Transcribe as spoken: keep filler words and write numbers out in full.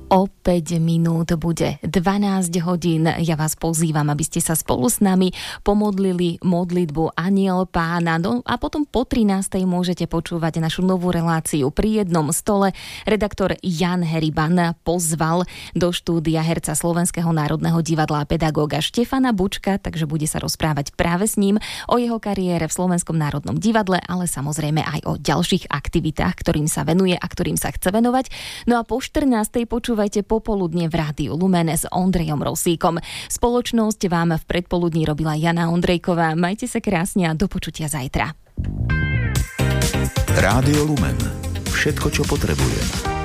O päť minút bude dvanásť hodín. Ja vás pozývam, aby ste sa spolu s nami pomodlili modlitbu Anjel Pána. No a potom po trinástej môžete počúvať našu novú reláciu Pri jednom stole. Redaktor Jan Heriban pozval do štúdia herca Slovenského národného divadla a pedagóga Štefana Bučka, takže bude sa rozprávať práve s ním o jeho kariére v Slovenskom národnom divadle, ale samozrejme aj o ďalších aktivitách, ktorým sa venuje a ktorým sa chce venovať. No a po štrnástej počúvať Počúvajte popoludne v Rádiu Lumen s Ondrejom Rosíkom. Spoločnosť vám v predpoludní robila Jana Ondrejková. Majte sa krásne a do počutia zajtra. Rádio Lumen. Všetko, čo potrebujeme.